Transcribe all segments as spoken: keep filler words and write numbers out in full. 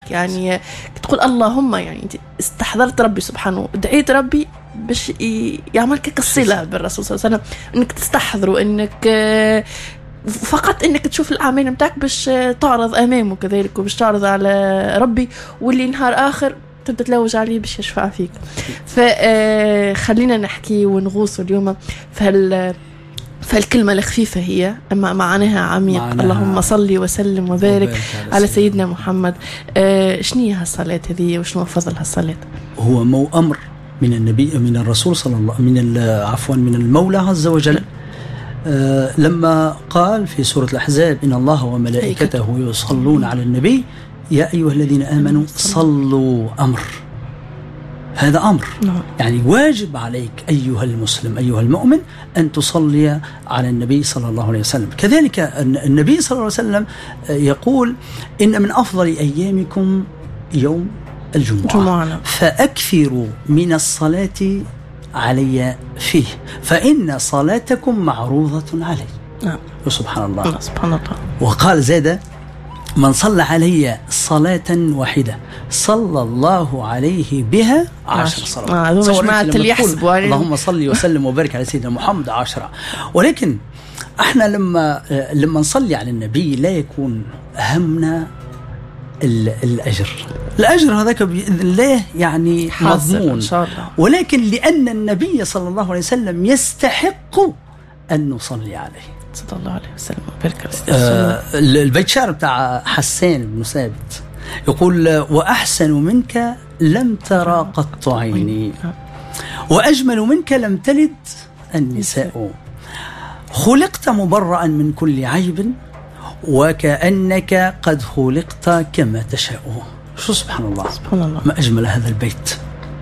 يعني تقول اللهم يعني أنت استحضرت ربي سبحانه، دعيت ربي باش يعملك كالصلة بالرسول صلى الله عليه وسلم، انك تستحضره، انك فقط انك تشوف الاعمال نتاعك باش تعرض امامه كذلك، وباش تعرض على ربي، واللي نهار اخر تبدا تلوج عليه باش يشفع فيك. فخلينا نحكي ونغوص اليوم في فالكلمة الخفيفة هي أما معناها عميق. معناها اللهم صلي وسلم وبارك, وبارك على, على سيدنا محمد. آه شنية هالصلاة هذه وشنو فضل هالصلاة؟ هو مو أمر من النبي من الرسول صلى الله من عفوا من المولى عز وجل، آه لما قال في سورة الأحزاب إن الله وملائكته يصلون على النبي يا أيها الذين آمنوا صلوا، أمر، هذا أمر يعني واجب عليك أيها المسلم أيها المؤمن أن تصلي على النبي صلى الله عليه وسلم. كذلك النبي صلى الله عليه وسلم يقول إن من أفضل أيامكم يوم الجمعة جمعنا. فأكثروا من الصلاة علي فيه فإن صلاتكم معروضة علي. نعم. سبحان الله. سبحان الله. وقال زاد من صلى علي صلاة واحدة صلى الله عليه بها عشر صلوات. آه معنى يحسبوا اللهم صل وسلم وبارك على سيدنا محمد عشرة. ولكن احنا لما لما نصلي على النبي لا يكون همنا الأجر، الأجر هذاك بإذن الله يعني مضمون، ولكن لأن النبي صلى الله عليه وسلم يستحق أن نصلي عليه صلى الله عليه وسلم وبارك على سيدنا. آه البيت شعر بتاع حسان بن ثابت يقول وأحسن منك لم ترى قط عيني وأجمل منك لم تلد النساء خلقت مبرأ من كل عيب وكأنك قد خلقت كما تشاء. شو سبحان الله. سبحان الله. ما أجمل هذا البيت.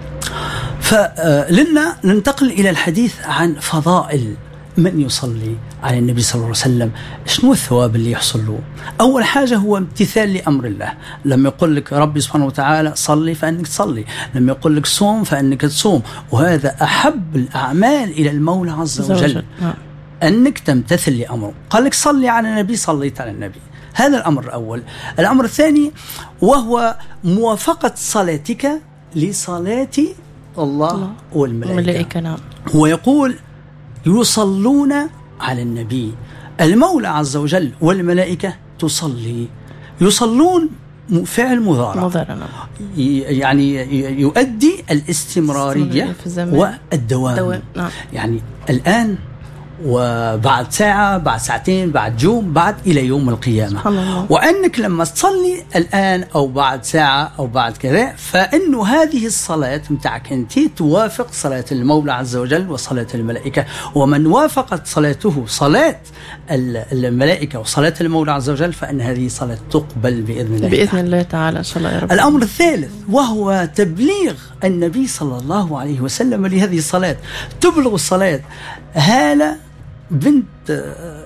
فلنا ننتقل إلى الحديث عن فضائل من يصلي على النبي صلى الله عليه وسلم. شنو الثواب اللي يحصل له؟ أول حاجة هو امتثال لأمر الله. لما يقول لك ربي سبحانه وتعالى صلي فأنك تصلي، لما يقول لك صوم فأنك تصوم، وهذا أحب الأعمال إلى المولى عز وجل أنك تمتثل لأمره. قال لك صلي على النبي، صليت على النبي، هذا الأمر الأول. الأمر الثاني وهو موافقة صلاتك لصلاة الله, الله. والملائكة. نعم. هو يقول يصلون على النبي، المولى عز وجل والملائكة تصلي. يصلون فعل مضارع يعني يؤدي الاستمرارية والدوام. نعم. يعني الآن وبعد ساعة بعد ساعتين بعد يوم بعد إلى يوم القيامة. وأنك لما تصلي الآن أو بعد ساعة أو بعد كذا فإنه هذه الصلاة متاعك أنت توافق صلاة المولى عز وجل وصلاة الملائكة. ومن وافقت صلاته صلاة الملائكة وصلاة المولى عز وجل فإن هذه صلاة تقبل بإذن الله بإذن تعالى. الله تعالى إن شاء الله يا رب. الأمر الثالث وهو تبليغ النبي صلى الله عليه وسلم لهذه الصلاة. تبلغ الصلاة هالة بنت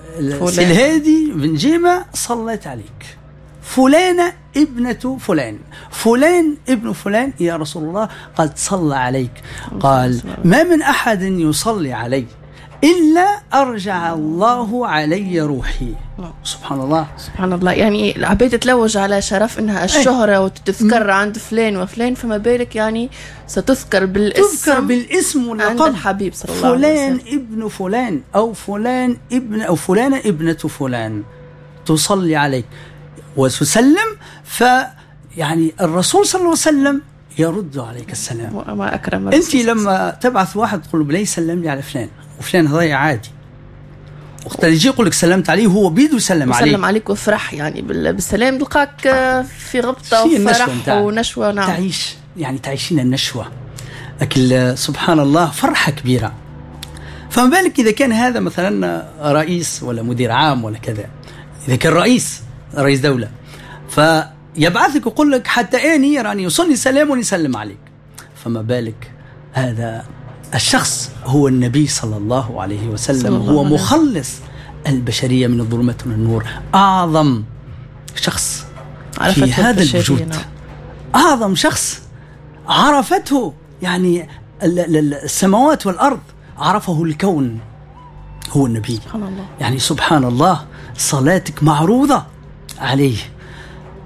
سلهادي بن جيمة صلت عليك، فلانة ابنة فلان، فلان ابن فلان يا رسول الله قد صلى عليك. قال ما من أحد يصلي علي إلا أرجع الله علي روحي. سبحان الله. سبحان الله. يعني العبيد تتلوج على شرف إنها الشهرة وتتذكر عند فلان وفلان، فما بالك يعني ستذكر بالاسم، تذكر بالاسم عند الحبيب صلى الله عليه وسلم. فلان ابن فلان أو فلان ابن أو فلانة ابنة فلان تصلي عليك وتسلم. فيعني الرسول صلى الله عليه وسلم يرد عليك السلام. وما أكرم أنت لما تبعث واحد تقول له ليه سلم لي على فلان وفلان هذا عادي، وقت يجي يقول لك سلمت عليه هو بيده يسلم عليك يسلم عليك وفرح يعني بالسلام، لقاك في غبطة وفرح ونشوة. نعم. تعيش يعني تعيشين النشوة، أكل سبحان الله فرحة كبيرة. فما بالك إذا كان هذا مثلا رئيس ولا مدير عام ولا كذا، إذا كان رئيس رئيس دولة فيبعثك ويقول لك حتى أني راني يوصلني سلام ونسلم عليك، فما بالك هذا الشخص هو النبي صلى الله عليه وسلم، هو مخلص البشرية من الظلمات من النور، أعظم شخص في هذا الوجود، أعظم شخص عرفته يعني السماوات والأرض، عرفه الكون، هو النبي. سبحان الله. يعني سبحان الله صلاتك معروضة عليه.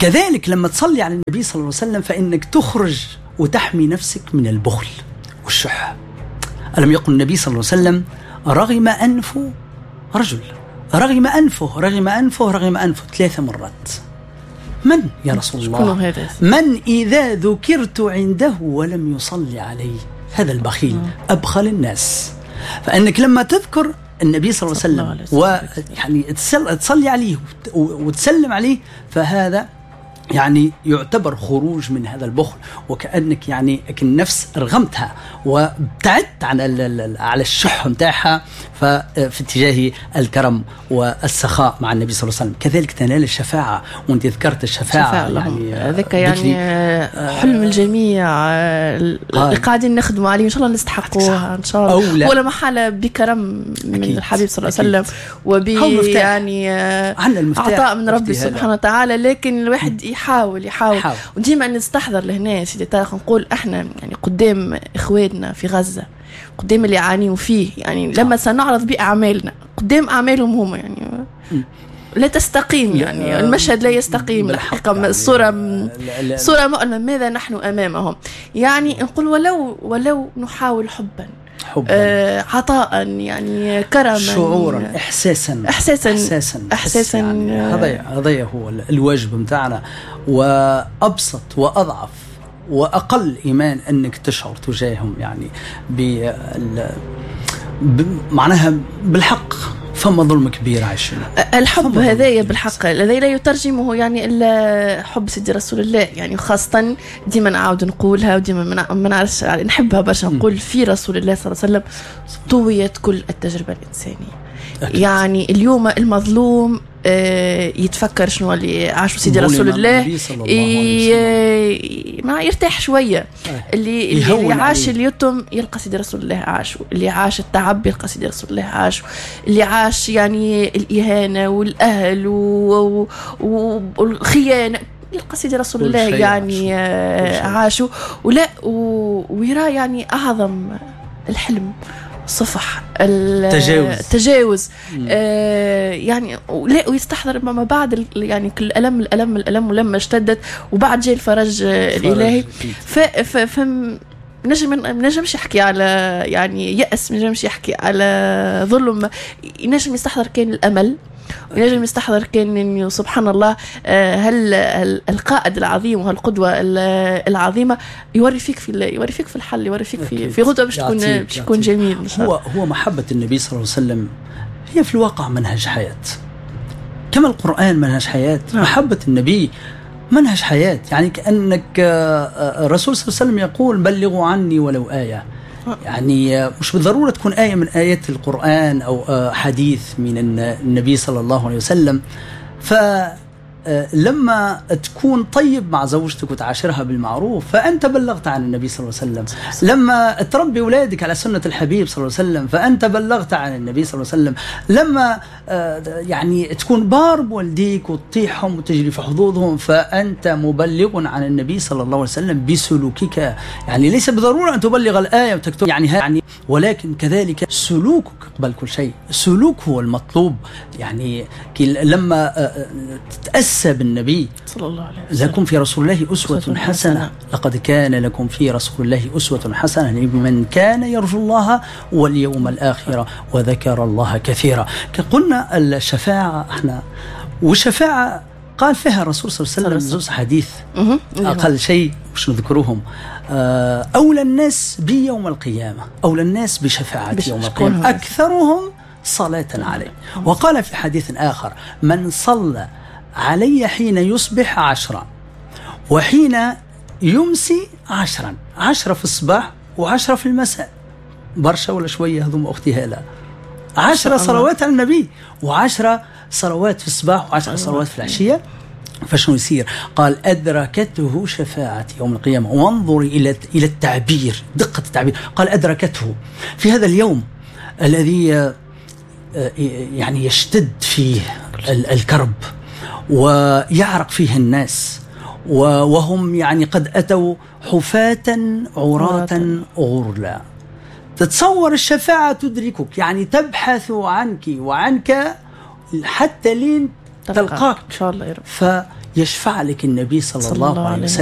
كذلك لما تصلي على النبي صلى الله عليه وسلم فإنك تخرج وتحمي نفسك من البخل والشح. ألم يقل النبي صلى الله عليه وسلم رغم أنف رجل، رغم أنفه رغم أنفه رغم أنفه ثلاث مرات. من يا رسول الله؟ من إذا ذكرت عنده ولم يصلي عليه، هذا البخيل أبخل الناس. فإنك لما تذكر النبي صلى الله عليه وسلم ويعني تصلي عليه وتسلم عليه فهذا يعني يعتبر خروج من هذا البخل، وكأنك يعني النفس رغمتها وابتعدت عن على الشح متاعها ففي اتجاه الكرم والسخاء مع النبي صلى الله عليه وسلم. كذلك تنال الشفاعة، وانت ذكرت الشفاعة يعني هذاك يعني حلم الجميع اللي قاعدين نخدموا عليه، ان شاء الله نستحقوها ان شاء الله، ولا محالة بكرم من أكيد. الحبيب صلى الله عليه وسلم وب يعني عطاء من ربي سبحانه وتعالى. لكن الواحد يحاول يحاول, يحاول. وديما نستحضر لهنا سيدي طارق، نقول احنا يعني قدام اخواتنا في غزة، قدام اللي يعانيوا فيه، يعني لما سنعرض بأعمالنا قدام أعمالهم هم يعني لا تستقيم، يعني المشهد لا يستقيم الحقيقة. يعني الصورة صورة مؤلمة، ماذا نحن أمامهم؟ يعني نقول ولو ولو نحاول حبا حبا آه عطاء، يعني كرما، شعورا، إحساسا إحساسا إحساسا, إحساسا يعني هذا هذا هو الواجب متاعنا. وأبسط وأضعف وأقل إيمان أنك تشعر تجاههم يعني معناها بالحق. فما ظلم كبير عايشين الحب هذايا بالحق الذي لا يترجمه يعني إلا حب سيدي رسول الله، يعني خاصة ديما نعاود نقولها وديما ما نعرفش نحبها برشا، نقول في رسول الله صلى الله عليه وسلم طويت كل التجربة الإنسانية. أكيد. يعني اليوم المظلوم يتفكر شنو اللي عاشوا سيدي رسول الله, الله ما يرتاح شوية. اللي, اللي عاش اليتم يلقى سيدي رسول الله عاشوا، اللي عاش التعب يلقى سيدي رسول الله عاشوا، اللي عاش يعني الإهانة والأهل والخيانة يلقى سيدي رسول الله يعني عاشوا. ولا ويرى يعني أعظم الحلم الصفح التجاوز, التجاوز. آه يعني لا ويستحضر ما بعد يعني كل الألم الألم الألم ولما اشتدت وبعد جاء الفرج الإلهي. ف ف نجم نجمش يحكي على يعني يأس، نجمش يحكي على ظلم، نجم يستحضر كان الأمل، ونجم يستحضر كان إنه سبحان الله هل القائد العظيم وهالقدوة العظيمة يوري فيك في يوري فيك في الحل، يوري فيك في في غدوة باش تكون باش تكون جميل إن شاء الله. هو هو محبة النبي صلى الله عليه وسلم هي في الواقع منهج حياة، كما القرآن منهج حياة. محبة النبي منهج حياة، يعني كأنك الرسول صلى الله عليه وسلم يقول بلغوا عني ولو آية، يعني مش بالضرورة تكون آية من آيات القرآن أو حديث من النبي صلى الله عليه وسلم. فلما تكون طيب مع زوجتك وتعاشرها بالمعروف فأنت بلغت عن النبي صلى الله عليه وسلم. لما تربي أولادك على سنة الحبيب صلى الله عليه وسلم فأنت بلغت عن النبي صلى الله عليه وسلم. لما يعني تكون بار بوالديك وتطيحهم وتجري في حظوظهم فأنت مبلغ عن النبي صلى الله عليه وسلم بسلوكك، يعني ليس بضرورة أن تبلغ الآية وتكتب يعني يعني ولكن كذلك سلوكك قبل كل شيء. السلوك هو المطلوب، يعني لما تتأسى بالنبي صلى الله عليه وسلم لكم في رسول الله أسوة حسنة، لقد كان لكم في رسول الله أسوة حسنة لمن كان يرجو الله واليوم الآخر وذكر الله كثيرا. قلنا الشفاعة احنا والشفاعة قال فيها الرسول صلى الله عليه وسلم زوج حديث أقل شيء مش نذكرهم. أولى الناس بي يوم القيامة، أولى الناس بشفاعتي يوم القيامة أكثرهم صلاة عليه. وقال في حديث آخر من صلى علي حين يصبح عشرا وحين يمسي عشرا، عشرة في الصباح وعشرة في المساء، برشا ولا شوية هذوم أختي هلا، عشرة صلوات على النبي وعشرة صلوات في الصباح وعشرة صلوات في العشية. فشنو يصير؟ قال أدركته شفاعتي يوم القيامة. وانظري إلى إلى التعبير، دقة التعبير، قال أدركته في هذا اليوم الذي يعني يشتد فيه الكرب ويعرق فيه الناس وهم يعني قد أتوا حفاة عراة غرلا. تتصور الشفاعة تدركك، يعني تبحث عنك وعنك حتى لين تلقاك إن شاء الله يا رب. يشفع لك النبي صلى, صلى الله عليه وسلم